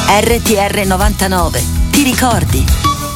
RTR 99, ti ricordi?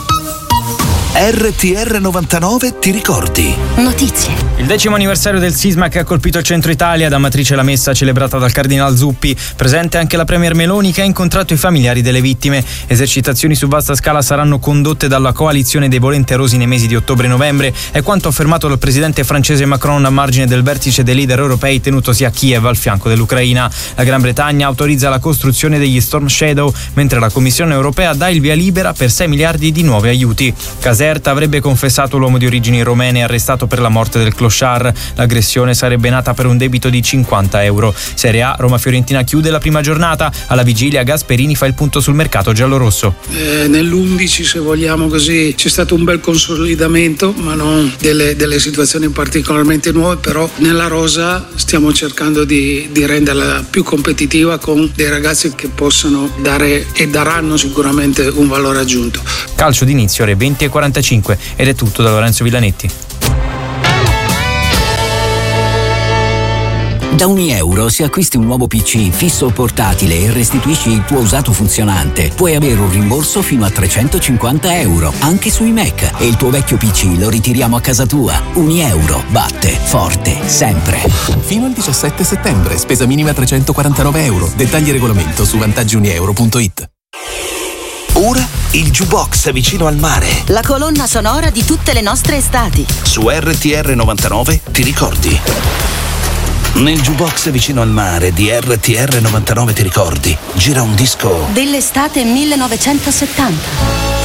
RTR 99, ti ricordi? Notizie. Il 10° anniversario del sisma che ha colpito il centro Italia, da matrice la messa celebrata dal Cardinal Zuppi, presente anche la Premier Meloni che ha incontrato i familiari delle vittime. Esercitazioni su vasta scala saranno condotte dalla coalizione dei volenterosi nei mesi di ottobre e novembre, è quanto affermato dal presidente francese Macron a margine del vertice dei leader europei tenutosi a Kiev al fianco dell'Ucraina. La Gran Bretagna autorizza la costruzione degli Storm Shadow, mentre la Commissione europea dà il via libera per 6 miliardi di nuovi aiuti. Caserta avrebbe confessato l'uomo di origini romene arrestato per la morte del clochard. L'aggressione sarebbe nata per un debito di 50 euro. Serie A, Roma-Fiorentina chiude la prima giornata. Alla vigilia Gasperini fa il punto sul mercato giallorosso. Nell'11, se vogliamo così, c'è stato un bel consolidamento, ma non delle situazioni particolarmente nuove, però nella rosa stiamo cercando di renderla più competitiva con dei ragazzi che possano dare e daranno sicuramente un valore aggiunto. Calcio d'inizio ore 20:45 ed è tutto da Lorenzo Villanetti. Da €1 se acquisti un nuovo PC fisso o portatile e restituisci il tuo usato funzionante, puoi avere un rimborso fino a €350 anche sui Mac, e il tuo vecchio PC lo ritiriamo a casa tua. €1 batte forte sempre. Fino al 17 settembre, spesa minima €349. Dettagli e regolamento su vantaggiunieuro.it. Ora il jukebox vicino al mare. La colonna sonora di tutte le nostre estati. Su RTR 99, ti ricordi? Nel jukebox vicino al mare di RTR 99, ti ricordi? Gira un disco dell'estate 1970.